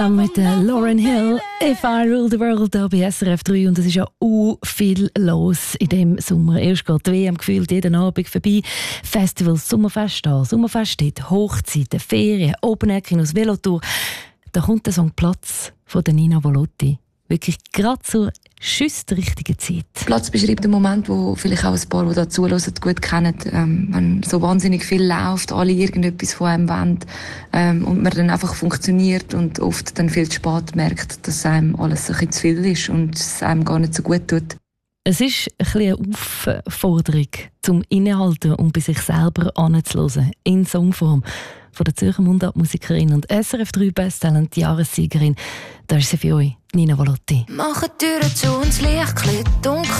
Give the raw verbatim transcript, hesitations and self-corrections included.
Mit äh, Lauryn Hill, If I Rule the World, hier bei S R F drei. Und es ist ja uh, viel los in diesem Sommer. Erst geht die W M gefühlt jeden Abend vorbei. Festivals, Sommerfest da, Sommerfest dort, Hochzeiten, Ferien, Open Air Kinos, Velotour. Da kommt der Song «Platz» von der Nina Volotti. Wirklich gerade zur schüss richtigen Zeit. Platz beschreibt den Moment, wo vielleicht auch ein paar, die da zuhören, gut kennen. Ähm, wenn so wahnsinnig viel läuft, alle irgendetwas von einem wollen ähm, und man dann einfach funktioniert und oft dann viel zu spät merkt, dass einem alles ein bisschen zu viel ist und es einem gar nicht so gut tut. Es ist ein bisschen eine Aufforderung, zum Innehalten und bei sich selber anzuhören, in Songform. Von der Zürcher Mundartmusikerin und S R F drei Besttalent Jahressiegerin. Da ist sie für euch, Nina Volotti. Mach die Türen zu und das Licht dunkel.